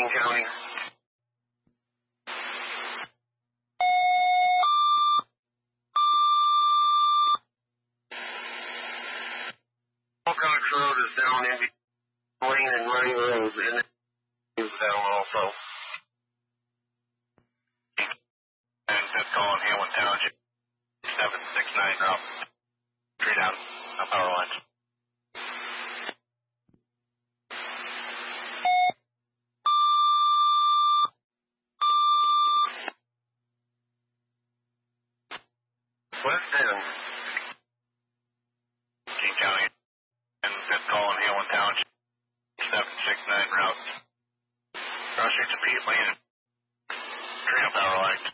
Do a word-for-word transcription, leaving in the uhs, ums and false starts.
King County. Wilcox Road is down in Wayne and Murray Road, and it's down also. And that's calling Hamlin Township, seven six nine route. Three down, no power lines. West End. King County, and that's calling Hamlin Township, seven six nine route. Cross streets of Pete Lane, three no power lines.